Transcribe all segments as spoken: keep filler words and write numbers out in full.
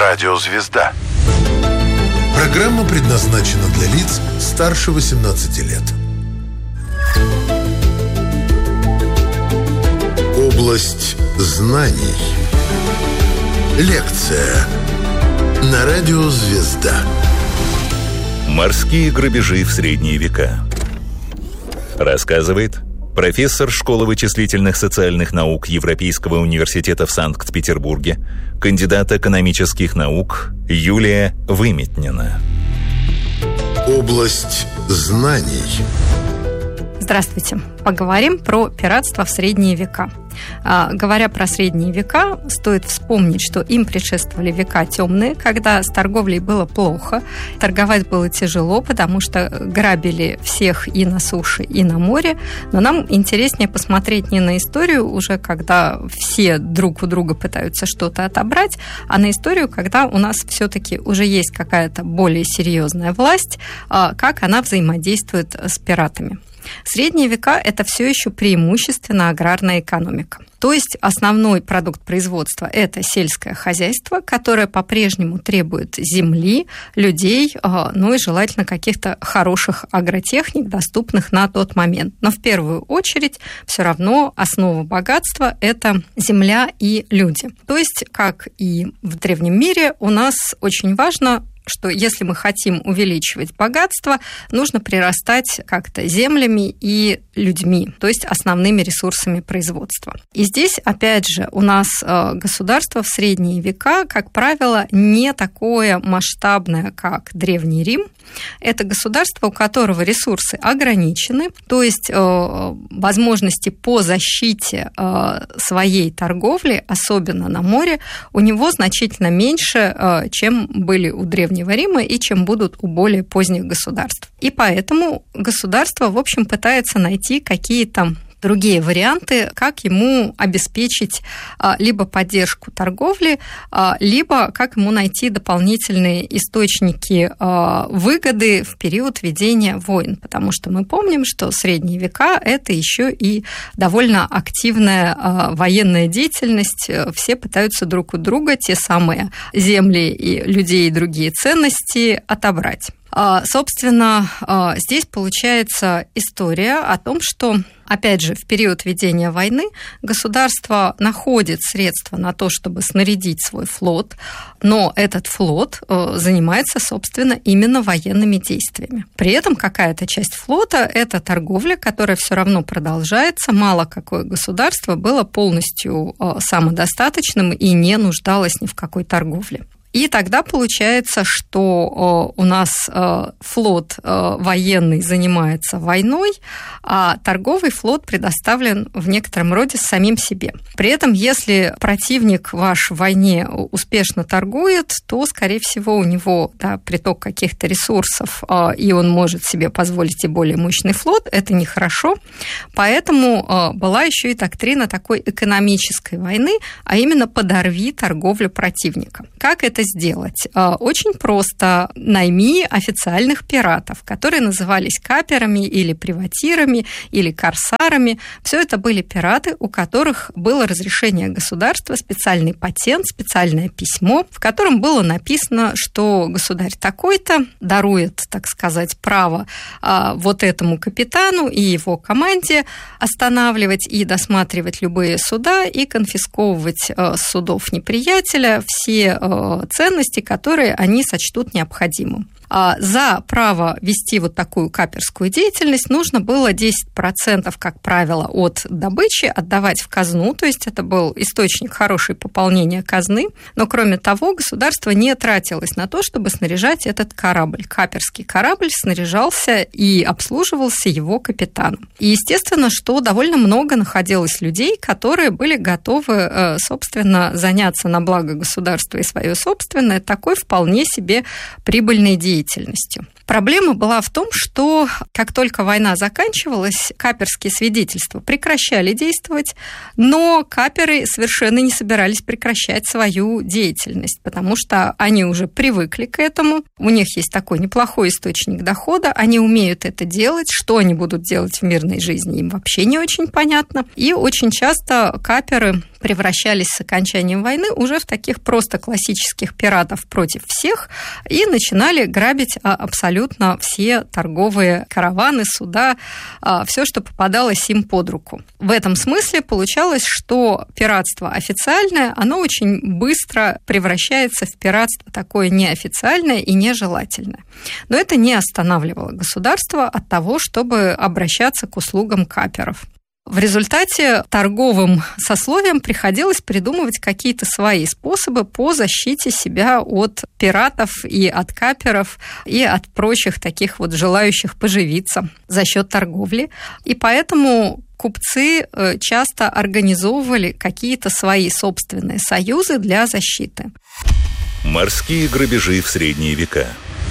Радио «Звезда». Программа предназначена для лиц старше восемнадцати лет. Область знаний. Лекция на Радио «Звезда». Морские грабежи в средние века. Рассказывает профессор школы вычислительных социальных наук Европейского университета в Санкт-Петербурге, кандидат экономических наук Юлия Выметнина. Область знаний. Здравствуйте. Поговорим про пиратство в средние века. А, говоря про средние века, стоит вспомнить, что им предшествовали века темные, когда с торговлей было плохо, торговать было тяжело, потому что грабили всех и на суше, и на море. Но нам интереснее посмотреть не на историю уже, когда все друг у друга пытаются что-то отобрать, а на историю, когда у нас все-таки уже есть какая-то более серьезная власть, а, как она взаимодействует с пиратами. Средние века – это все еще преимущественно аграрная экономика. То есть основной продукт производства – это сельское хозяйство, которое по-прежнему требует земли, людей, ну и желательно каких-то хороших агротехник, доступных на тот момент. Но в первую очередь все равно основа богатства – это земля и люди. То есть, как и в древнем мире, у нас очень важно, что если мы хотим увеличивать богатство, нужно прирастать как-то землями и людьми, то есть основными ресурсами производства. И здесь, опять же, у нас государство в средние века, как правило, не такое масштабное, как Древний Рим. Это государство, у которого ресурсы ограничены, то есть возможности по защите своей торговли, особенно на море, у него значительно меньше, чем были у Древнего Рима и чем будут у более поздних государств. И поэтому государство, в общем, пытается найти какие-то другие варианты, как ему обеспечить либо поддержку торговли, либо как ему найти дополнительные источники выгоды в период ведения войн. Потому что мы помним, что средние века – это еще и довольно активная военная деятельность. Все пытаются друг у друга те самые земли и людей и другие ценности отобрать. Собственно, здесь получается история о том, что, опять же, в период ведения войны государство находит средства на то, чтобы снарядить свой флот, но этот флот занимается, собственно, именно военными действиями. При этом какая-то часть флота – это торговля, которая все равно продолжается. Мало какое государство было полностью самодостаточным и не нуждалось ни в какой торговле. И тогда получается, что у нас флот военный занимается войной, а торговый флот предоставлен в некотором роде самим себе. При этом, если противник ваш в войне успешно торгует, то, скорее всего, у него да, приток каких-то ресурсов, и он может себе позволить и более мощный флот. Это нехорошо. Поэтому была еще и доктрина такой экономической войны, а именно подорви торговлю противника. Как это сделать? Очень просто. Найми официальных пиратов, которые назывались каперами или приватирами, или корсарами. Все это были пираты, у которых было разрешение государства, специальный патент, специальное письмо, в котором было написано, что государь такой-то дарует, так сказать, право вот этому капитану и его команде останавливать и досматривать любые суда и конфисковывать с судов неприятеля все ценности, которые они сочтут необходимым. За право вести вот такую каперскую деятельность нужно было десять процентов, как правило, от добычи отдавать в казну, то есть это был источник хорошего пополнения казны, но кроме того государство не тратилось на то, чтобы снаряжать этот корабль. Каперский корабль снаряжался и обслуживался его капитаном. И естественно, что довольно много находилось людей, которые были готовы, собственно, заняться на благо государства и свое собственное такой вполне себе прибыльной деятельностью. Проблема была в том, что как только война заканчивалась, каперские свидетельства прекращали действовать, но каперы совершенно не собирались прекращать свою деятельность, потому что они уже привыкли к этому, у них есть такой неплохой источник дохода, они умеют это делать, что они будут делать в мирной жизни, им вообще не очень понятно, и очень часто каперы превращались с окончанием войны уже в таких просто классических пиратов против всех и начинали грабить абсолютно все торговые караваны, суда, все, что попадалось им под руку. В этом смысле получалось, что пиратство официальное, оно очень быстро превращается в пиратство такое неофициальное и нежелательное. Но это не останавливало государство от того, чтобы обращаться к услугам каперов. В результате торговым сословиям приходилось придумывать какие-то свои способы по защите себя от пиратов и от каперов, и от прочих таких вот желающих поживиться за счет торговли. И поэтому купцы часто организовывали какие-то свои собственные союзы для защиты. Морские грабежи в средние века.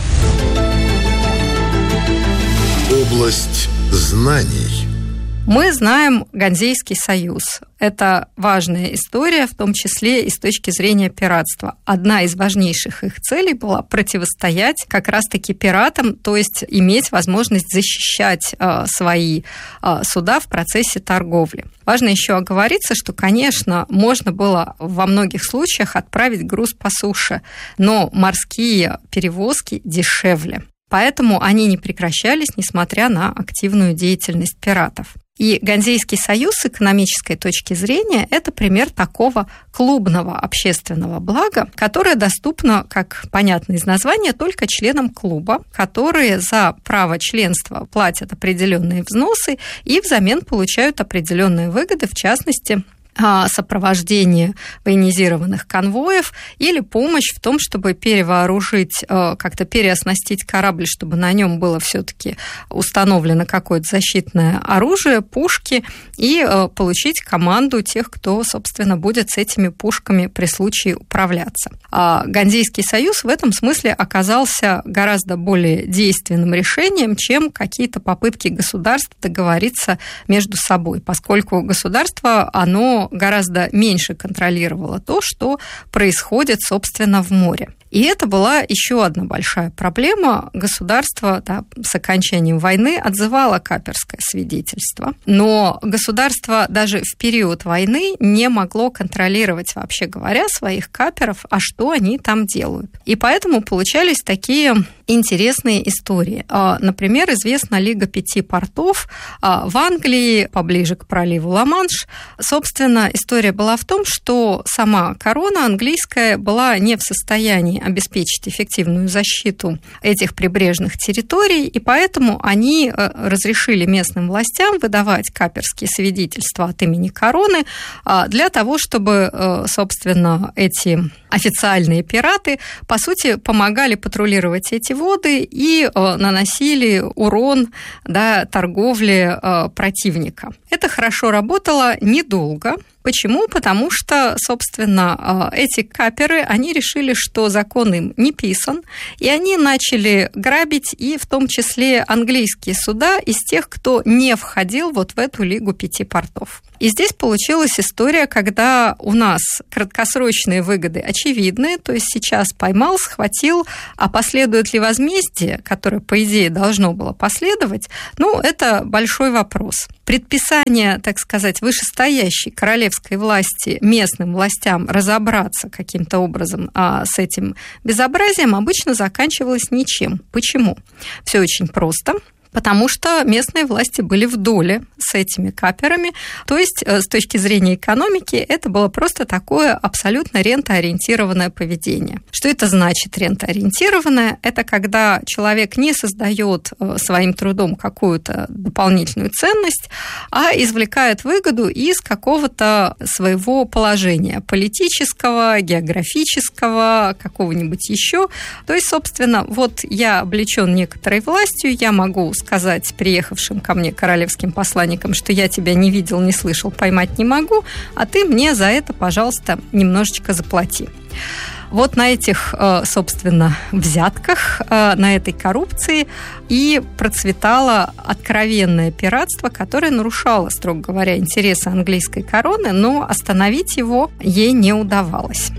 Область знаний. Мы знаем Ганзейский союз. Это важная история, в том числе и с точки зрения пиратства. Одна из важнейших их целей была противостоять как раз-таки пиратам, то есть иметь возможность защищать э, свои э, суда в процессе торговли. Важно еще оговориться, что, конечно, можно было во многих случаях отправить груз по суше, но морские перевозки дешевле. Поэтому они не прекращались, несмотря на активную деятельность пиратов. И Ганзейский союз с экономической точки зрения – это пример такого клубного общественного блага, которое доступно, как понятно из названия, только членам клуба, которые за право членства платят определенные взносы и взамен получают определенные выгоды, в частности, сопровождение военизированных конвоев или помощь в том, чтобы перевооружить, как-то переоснастить корабль, чтобы на нем было все-таки установлено какое-то защитное оружие, пушки, и получить команду тех, кто, собственно, будет с этими пушками при случае управляться. А Ганзейский союз в этом смысле оказался гораздо более действенным решением, чем какие-то попытки государств договориться между собой, поскольку государство, оно гораздо меньше контролировало то, что происходит, собственно, в море. И это была еще одна большая проблема. Государство, да, с окончанием войны отзывало каперское свидетельство, но государство даже в период войны не могло контролировать, вообще говоря, своих каперов, а что они там делают. И поэтому получались такие интересные истории. Например, известна Лига пяти портов в Англии, поближе к проливу Ла-Манш. Собственно, история была в том, что сама корона английская была не в состоянии обеспечить эффективную защиту этих прибрежных территорий, и поэтому они разрешили местным властям выдавать каперские свидетельства от имени короны для того, чтобы, собственно, эти официальные пираты, по сути, помогали патрулировать эти воды и наносили урон, да, торговле противника. Это хорошо работало недолго. Почему? Потому что, собственно, эти каперы, они решили, что закон им не писан, и они начали грабить и в том числе английские суда из тех, кто не входил вот в эту Лигу пяти портов. И здесь получилась история, когда у нас краткосрочные выгоды очевидны, то есть сейчас поймал, схватил, а последует ли возмездие, которое, по идее, должно было последовать, ну, это большой вопрос. Предписание, так сказать, вышестоящей королевской власти местным властям разобраться каким-то образом а, с этим безобразием обычно заканчивалось ничем. Почему? Все очень просто. Потому что местные власти были в доле с этими каперами. То есть, с точки зрения экономики, это было просто такое абсолютно рентоориентированное поведение. Что это значит рентоориентированное? Это когда человек не создает своим трудом какую-то дополнительную ценность, а извлекает выгоду из какого-то своего положения политического, географического, какого-нибудь еще. То есть, собственно, вот я облечен некоторой властью, я могу сказать приехавшим ко мне королевским посланникам, что я тебя не видел, не слышал, поймать не могу, а ты мне за это, пожалуйста, немножечко заплати. Вот на этих, собственно, взятках, на этой коррупции и процветало откровенное пиратство, которое нарушало, строго говоря, интересы английской короны, но остановить его ей не удавалось.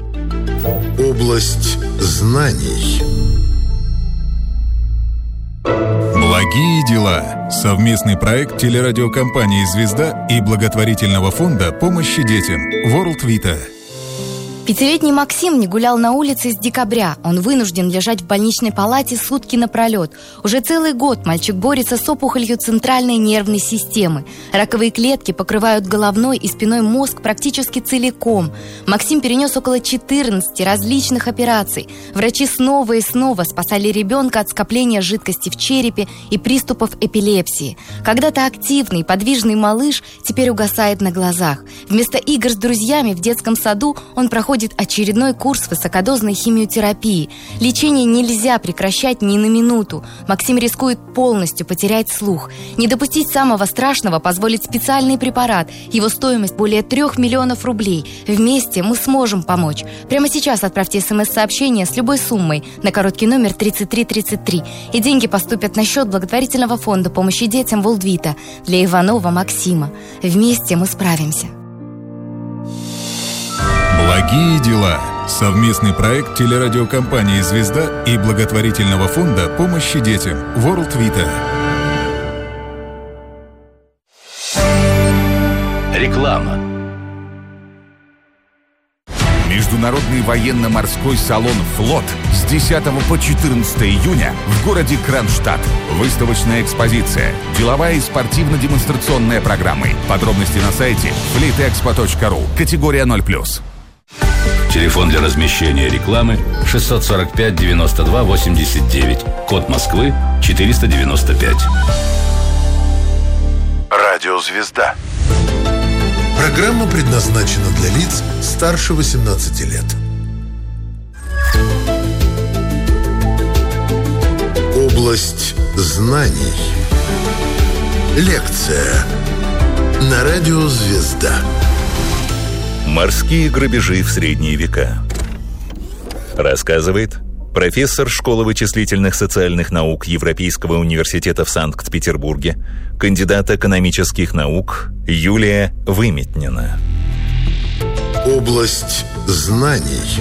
Область знаний. Благие дела. Совместный проект телерадиокомпании «Звезда» и благотворительного фонда помощи детям World Vita. Пятилетний Максим не гулял на улице с декабря. Он вынужден лежать в больничной палате сутки напролет. Уже целый год мальчик борется с опухолью центральной нервной системы. Раковые клетки покрывают головной и спиной мозг практически целиком. Максим перенес около четырнадцати различных операций. Врачи снова и снова спасали ребенка от скопления жидкости в черепе и приступов эпилепсии. Когда-то активный, подвижный малыш теперь угасает на глазах. Вместо игр с друзьями в детском саду он проходит очередной курс высокодозной химиотерапии. Лечение нельзя прекращать ни на минуту. Максим рискует полностью потерять слух. Не допустить самого страшного позволит специальный препарат. Его стоимость более трех миллионов рублей. Вместе мы сможем помочь. Прямо сейчас отправьте смс-сообщение с любой суммой на короткий номер тридцать три тридцать три. И деньги поступят на счет благотворительного фонда помощи детям World Vita для Иванова Максима. Вместе мы справимся. Благие дела. Совместный проект телерадиокомпании «Звезда» и благотворительного фонда помощи детям World Vita. Реклама. Международный военно-морской салон «Флот» с десятого по четырнадцатое июня в городе Кронштадт. Выставочная экспозиция, деловая и спортивно-демонстрационная программы. Подробности на сайте флитэкспо точка ру. Категория ноль плюс. Телефон для размещения рекламы шестьсот сорок пять девяносто два восемьдесят девять. Код Москвы четыреста девяносто пять. Радио «Звезда». Программа предназначена для лиц старше восемнадцати лет. Область знаний. Лекция на радио «Звезда». Морские грабежи в средние века. Рассказывает профессор школы вычислительных социальных наук Европейского университета в Санкт-Петербурге, кандидат экономических наук Юлия Выметнина. Область знаний.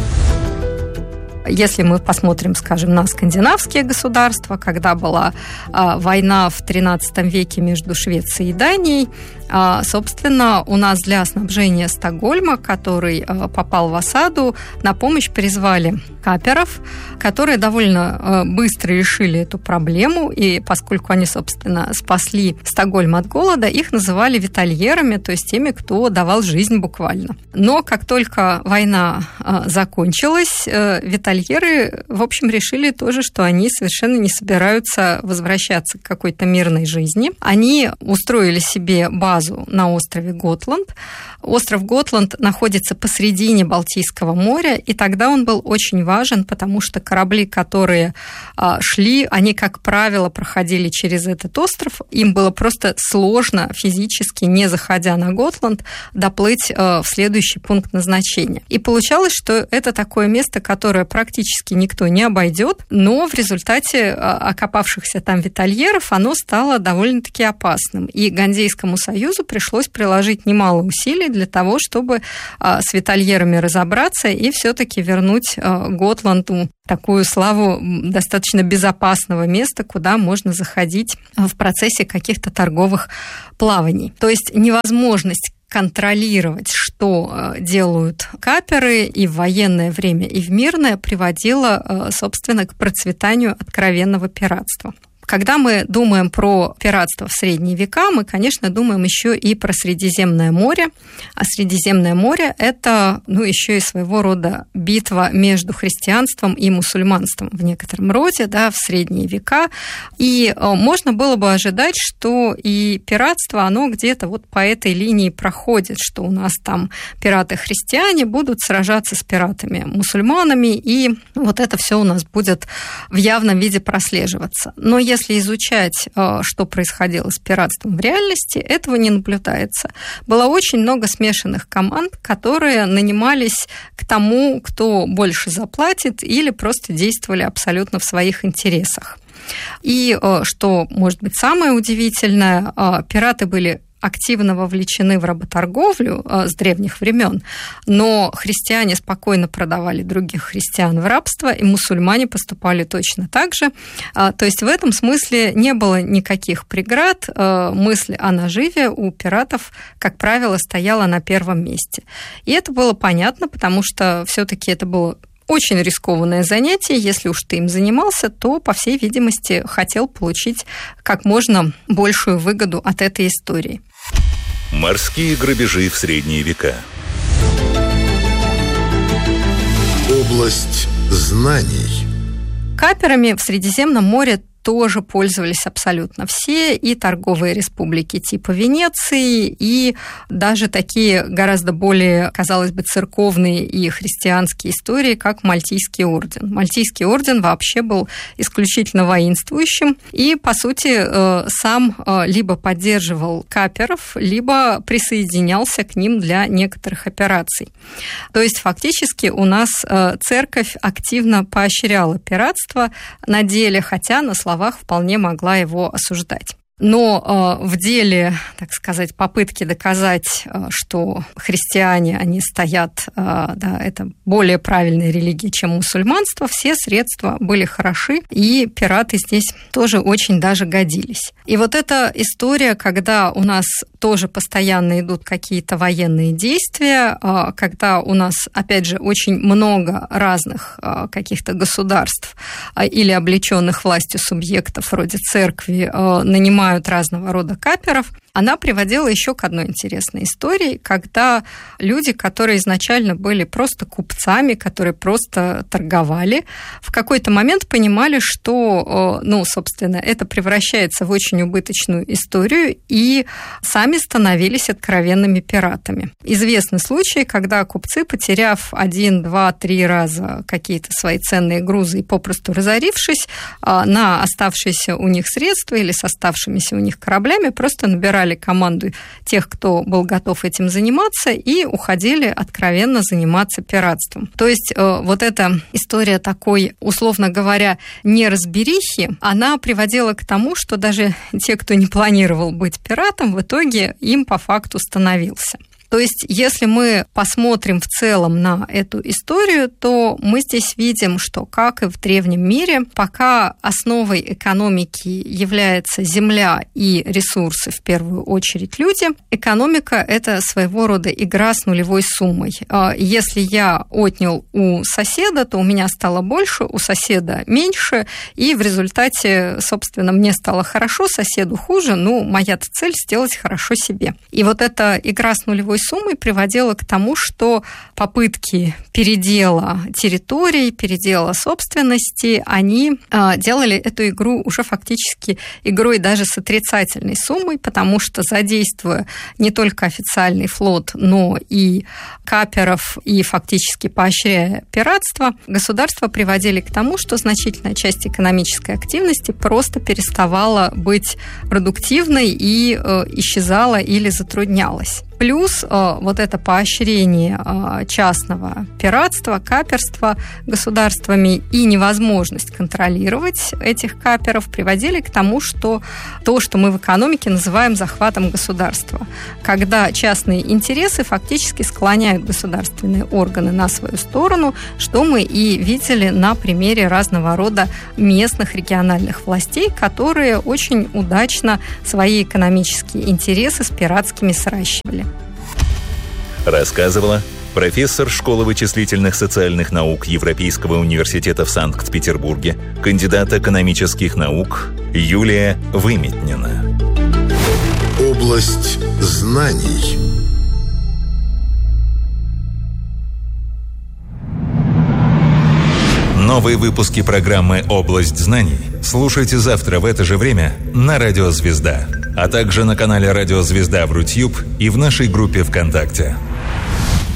Если мы посмотрим, скажем, на скандинавские государства, когда была а, война в тринадцатом веке между Швецией и Данией, а, собственно, у нас для снабжения Стокгольма, который а, попал в осаду, на помощь призвали каперов, которые довольно а, быстро решили эту проблему, и поскольку они, собственно, спасли Стокгольм от голода, их называли витальерами, то есть теми, кто давал жизнь буквально. Но как только война а, закончилась, а, витальеры Витальеры, в общем, решили тоже, что они совершенно не собираются возвращаться к какой-то мирной жизни. Они устроили себе базу на острове Готланд. Остров Готланд находится посредине Балтийского моря, и тогда он был очень важен, потому что корабли, которые а, шли, они, как правило, проходили через этот остров. Им было просто сложно физически, не заходя на Готланд, доплыть а, в следующий пункт назначения. И получалось, что это такое место, которое практически никто не обойдет, но в результате окопавшихся там витальеров оно стало довольно-таки опасным. И Ганзейскому союзу пришлось приложить немало усилий для того, чтобы с витальерами разобраться и все-таки вернуть Готланду такую славу достаточно безопасного места, куда можно заходить в процессе каких-то торговых плаваний. То есть невозможность контролировать, что делают каперы и в военное время, и в мирное, приводило, собственно, к процветанию откровенного пиратства. Когда мы думаем про пиратство в средние века, мы, конечно, думаем еще и про Средиземное море. А Средиземное море – это, ну, еще и своего рода битва между христианством и мусульманством в некотором роде, да, в средние века. И можно было бы ожидать, что и пиратство, оно где-то вот по этой линии проходит, что у нас там пираты-христиане будут сражаться с пиратами-мусульманами, и вот это все у нас будет в явном виде прослеживаться. Но если Если изучать, что происходило с пиратством в реальности, этого не наблюдается. Было очень много смешанных команд, которые нанимались к тому, кто больше заплатит, или просто действовали абсолютно в своих интересах. И, что может быть самое удивительное, пираты были активно вовлечены в работорговлю с древних времен, но христиане спокойно продавали других христиан в рабство, и мусульмане поступали точно так же. То есть в этом смысле не было никаких преград. Мысль о наживе у пиратов, как правило, стояла на первом месте. И это было понятно, потому что все-таки это было очень рискованное занятие. Если уж ты им занимался, то, по всей видимости, хотел получить как можно большую выгоду от этой истории. Морские грабежи в средние века. Область знаний. Каперами в Средиземном море тоже пользовались абсолютно все, и торговые республики типа Венеции, и даже такие гораздо более, казалось бы, церковные и христианские истории, как Мальтийский орден. Мальтийский орден вообще был исключительно воинствующим, и, по сути, сам либо поддерживал каперов, либо присоединялся к ним для некоторых операций. То есть, фактически, у нас церковь активно поощряла пиратство на деле, хотя на словах вполне могла его осуждать. Но э, в деле, так сказать, попытки доказать, э, что христиане, они стоят, э, да, это более правильная религия, чем мусульманство, все средства были хороши, и пираты здесь тоже очень даже годились. И вот эта история, когда у нас тоже постоянно идут какие-то военные действия, э, когда у нас, опять же, очень много разных э, каких-то государств э, или облеченных властью субъектов, вроде церкви, э, нанимают разного рода каперов, она приводила еще к одной интересной истории, когда люди, которые изначально были просто купцами, которые просто торговали, в какой-то момент понимали, что, ну, собственно, это превращается в очень убыточную историю, и сами становились откровенными пиратами. Известны случаи, когда купцы, потеряв один, два, три раза какие-то свои ценные грузы и попросту разорившись, на оставшиеся у них средства или с оставшимися у них кораблями просто набирали команду тех, кто был готов этим заниматься, и уходили откровенно заниматься пиратством. То есть э, вот эта история такой, условно говоря, неразберихи, она приводила к тому, что даже те, кто не планировал быть пиратом, в итоге им по факту становился. То есть, если мы посмотрим в целом на эту историю, то мы здесь видим, что, как и в древнем мире, пока основой экономики является земля и ресурсы, в первую очередь люди, экономика – это своего рода игра с нулевой суммой. Если я отнял у соседа, то у меня стало больше, у соседа меньше, и в результате, собственно, мне стало хорошо, соседу хуже, ну, моя-то цель – сделать хорошо себе. И вот эта игра с нулевой суммой приводила к тому, что попытки передела территорий, передела собственности, они э, делали эту игру уже фактически игрой даже с отрицательной суммой, потому что, задействуя не только официальный флот, но и каперов, и фактически поощряя пиратство, государства приводили к тому, что значительная часть экономической активности просто переставала быть продуктивной и э, исчезала или затруднялась. Плюс э, вот это поощрение э, частного пиратства, каперства государствами и невозможность контролировать этих каперов приводили к тому, что то, что мы в экономике называем захватом государства, когда частные интересы фактически склоняют государственные органы на свою сторону, что мы и видели на примере разного рода местных региональных властей, которые очень удачно свои экономические интересы с пиратскими сращивали. Рассказывала профессор школы вычислительных социальных наук Европейского университета в Санкт-Петербурге, кандидат экономических наук Юлия Выметнина. Область знаний. Новые выпуски программы «Область знаний» слушайте завтра в это же время на Радио Звезда, а также на канале Радио Звезда в Рутьюб и в нашей группе ВКонтакте.